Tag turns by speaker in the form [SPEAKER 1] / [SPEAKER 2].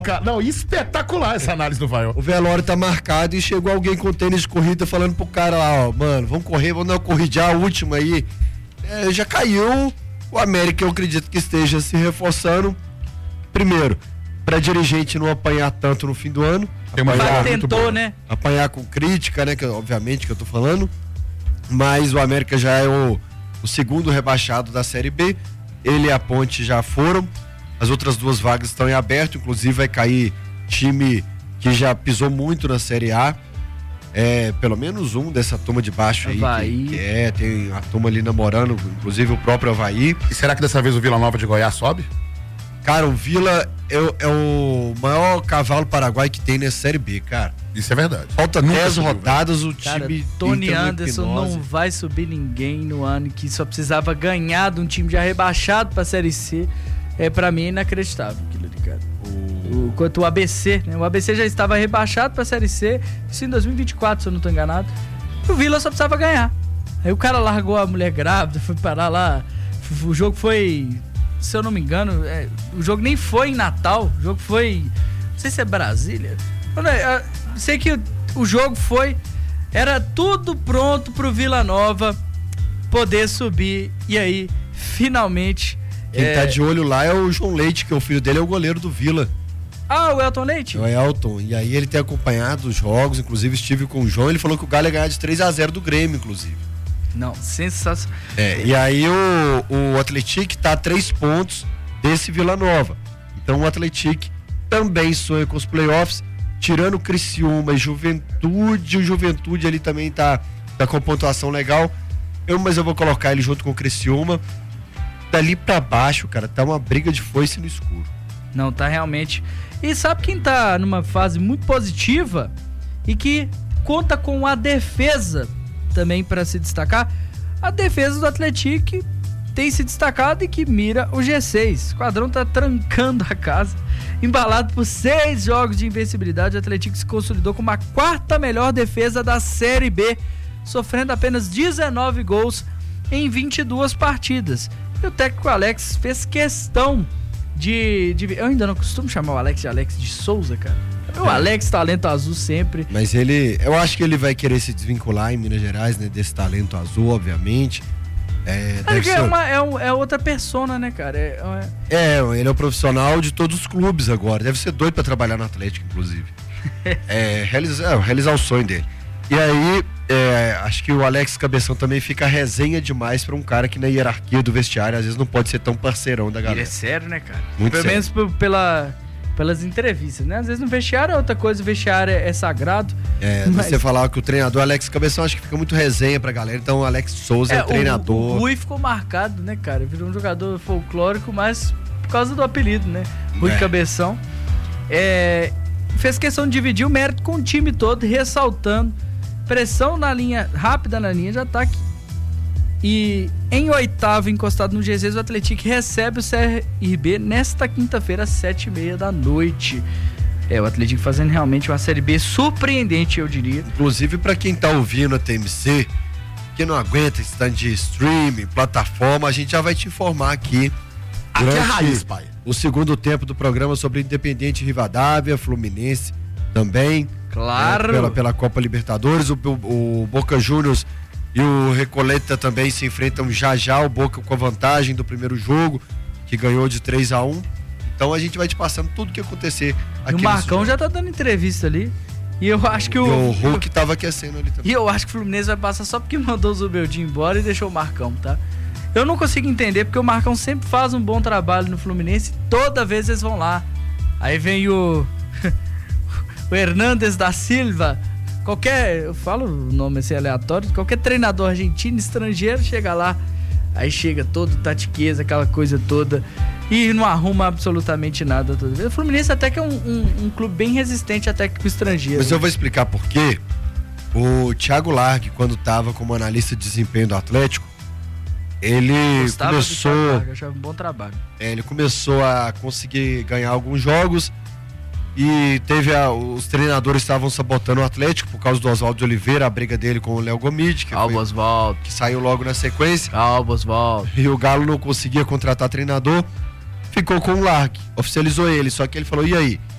[SPEAKER 1] Não, espetacular essa análise do Vaiol.
[SPEAKER 2] O velório tá marcado e chegou alguém com tênis de corrida falando pro cara lá, ó, mano, vamos correr, vamos dar uma corridinha, a última aí. Já caiu. O América, eu acredito que esteja se reforçando. Primeiro, pra dirigente não apanhar tanto no fim do ano.
[SPEAKER 3] Tentou, né?
[SPEAKER 2] Apanhar com crítica, né? Que, obviamente que eu tô falando. Mas o América já é o segundo rebaixado da Série B. Ele e a Ponte já foram. As outras duas vagas estão em aberto. Inclusive vai cair time que já pisou muito na Série A. Pelo menos um dessa turma de baixo aí.
[SPEAKER 3] Avaí.
[SPEAKER 2] Tem a turma ali namorando, inclusive o próprio Avaí.
[SPEAKER 1] E será que dessa vez o Vila Nova de Goiás sobe?
[SPEAKER 2] Cara, o Vila é o maior cavalo paraguai que tem nessa Série B, cara.
[SPEAKER 1] Isso é verdade.
[SPEAKER 2] Falta 10 rodadas, o
[SPEAKER 3] Cara,
[SPEAKER 2] time...
[SPEAKER 3] Tony Anderson não vai subir ninguém no ano que só precisava ganhar de um time já rebaixado pra Série C. Pra mim é inacreditável aquilo ali, cara. Quanto o ABC, né? O ABC já estava rebaixado pra Série C, isso em 2024, se eu não tô enganado. O Vila só precisava ganhar. Aí o cara largou a mulher grávida, foi parar lá. O jogo foi, se eu não me engano, o jogo nem foi em Natal, o jogo foi, não sei se é Brasília. Eu sei que o jogo era tudo pronto pro Vila Nova poder subir. E aí, finalmente...
[SPEAKER 2] Quem tá de olho lá é o João Leite, que o filho dele é o goleiro do Vila.
[SPEAKER 3] Ah, o Elton Leite?
[SPEAKER 2] É o Elton. E aí ele tem acompanhado os jogos, inclusive estive com o João, ele falou que o Galo ia ganhar de 3-0 do Grêmio, inclusive.
[SPEAKER 3] Não, sensacional.
[SPEAKER 2] E aí o Atlético tá a 3 pontos desse Vila Nova. Então o Atlético também sonha com os playoffs, tirando o Criciúma e Juventude. O Juventude ali também tá com pontuação legal. Mas eu vou colocar ele junto com o Criciúma. Dali pra baixo, cara, tá uma briga de foice no escuro.
[SPEAKER 3] Não, tá realmente. E sabe quem tá numa fase muito positiva e que conta com a defesa também para se destacar? A defesa do Atlético tem se destacado e que mira o G6. O Esquadrão tá trancando a casa. Embalado por 6 jogos de invencibilidade, o Atlético se consolidou como a 4ª melhor defesa da Série B, sofrendo apenas 19 gols em 22 partidas. E o técnico Alex fez questão eu ainda não costumo chamar o Alex de Souza, cara. O Alex, talento azul sempre.
[SPEAKER 2] Mas eu acho que ele vai querer se desvincular em Minas Gerais, né? Desse talento azul, obviamente.
[SPEAKER 3] É outra persona, né, cara?
[SPEAKER 2] Ele é o profissional de todos os clubes agora. Deve ser doido pra trabalhar no Atlético, inclusive. Realizar o sonho dele. E aí, acho que o Alex Cabeção também fica resenha demais pra um cara que na hierarquia do vestiário às vezes não pode ser tão parceirão da galera.
[SPEAKER 3] Ele é sério, né, cara?
[SPEAKER 2] Muito
[SPEAKER 3] Pelo
[SPEAKER 2] sério.
[SPEAKER 3] menos pelas entrevistas, né? Às vezes no vestiário é outra coisa, o vestiário é sagrado.
[SPEAKER 2] Mas... Você falava que o treinador Alex Cabeção acho que fica muito resenha pra galera, então o Alex Souza é o treinador.
[SPEAKER 3] O Rui ficou marcado, né, cara? Virou um jogador folclórico, mas por causa do apelido, né? Rui Cabeção. Fez questão de dividir o mérito com o time todo, ressaltando pressão rápida na linha de ataque. E em 8º, encostado no G6, o Atlético recebe o CRB nesta quinta-feira, às 7h30 da noite. O Atlético fazendo realmente uma Série B surpreendente, eu diria.
[SPEAKER 2] Inclusive, pra quem tá ouvindo a TMC, que não aguenta esse tanto de streaming, plataforma, a gente já vai te informar aqui.
[SPEAKER 1] Aqui é a raiz, pai.
[SPEAKER 2] O segundo tempo do programa sobre Independiente Rivadavia, Fluminense também.
[SPEAKER 3] Claro.
[SPEAKER 2] Pela Copa Libertadores, o Boca Juniors e o Recoleta também se enfrentam já o Boca com a vantagem do primeiro jogo, que ganhou de 3-1. Então a gente vai te passando tudo que acontecer aqui.
[SPEAKER 3] E o Marcão já tá dando entrevista ali. E eu acho que
[SPEAKER 2] o Hulk tava aquecendo ali também.
[SPEAKER 3] E eu acho que o Fluminense vai passar só porque mandou o Zubeldia embora e deixou o Marcão, tá? Eu não consigo entender, porque o Marcão sempre faz um bom trabalho no Fluminense e toda vez eles vão lá. Aí vem o Hernandes da Silva, eu falo o nome assim aleatório, qualquer treinador argentino, estrangeiro, chega lá, aí chega todo tatiqueza, aquela coisa toda, e não arruma absolutamente nada. O Fluminense até que é um clube bem resistente até que com o estrangeiro.
[SPEAKER 2] Mas eu vou explicar por quê. O Thiago Largue, quando estava como analista de desempenho do Atlético, ele começou...
[SPEAKER 3] Eu achava um bom trabalho.
[SPEAKER 2] Ele começou a conseguir ganhar alguns jogos e os treinadores estavam sabotando o Atlético por causa do Oswaldo de Oliveira, a briga dele com o Léo Gomide, que saiu logo na sequência.
[SPEAKER 3] Oswaldo.
[SPEAKER 2] E o Galo não conseguia contratar treinador, ficou com o Largue, oficializou ele, só que ele falou, e aí?